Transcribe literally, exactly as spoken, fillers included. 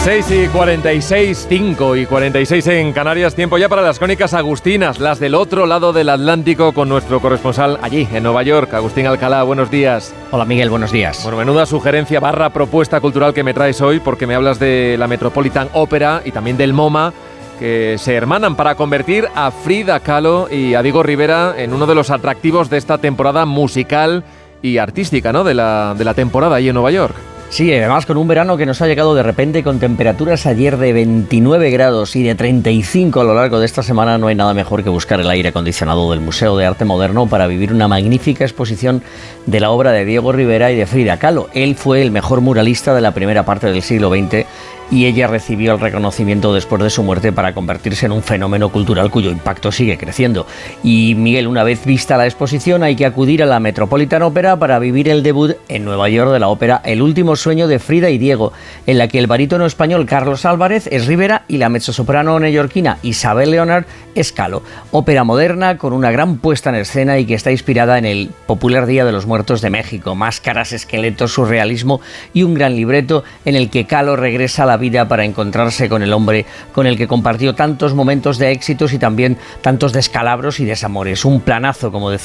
seis y cuarenta y seis, cinco y cuarenta y seis en Canarias, tiempo ya para las crónicas agustinas, las del otro lado del Atlántico, con nuestro corresponsal allí, en Nueva York, Agustín Alcalá. Buenos días. Hola Miguel, buenos días. Bueno, menuda sugerencia barra propuesta cultural que me traes hoy, porque me hablas de la Metropolitan Opera y también del MoMA, que se hermanan para convertir a Frida Kahlo y a Diego Rivera en uno de los atractivos de esta temporada musical y artística, ¿no?, de la, de la temporada ahí en Nueva York. Sí, además con un verano que nos ha llegado de repente con temperaturas ayer de veintinueve grados y de treinta y cinco a lo largo de esta semana. No hay nada mejor que buscar el aire acondicionado del Museo de Arte Moderno para vivir una magnífica exposición de la obra de Diego Rivera y de Frida Kahlo. Él fue el mejor muralista de la primera parte del siglo veinte y ella recibió el reconocimiento después de su muerte para convertirse en un fenómeno cultural cuyo impacto sigue creciendo. Y Miguel, una vez vista la exposición, hay que acudir a la Metropolitan Opera para vivir el debut en Nueva York de la ópera El último sueño de Frida y Diego, en la que el barítono español Carlos Álvarez es Rivera y la mezzosoprano neoyorquina Isabel Leonard es Kahlo. Ópera moderna con una gran puesta en escena y que está inspirada en el popular Día de los Muertos de México. Máscaras, esqueletos, surrealismo y un gran libreto en el que Kahlo regresa a la vida para encontrarse con el hombre con el que compartió tantos momentos de éxitos y también tantos descalabros y desamores. Un planazo, como decía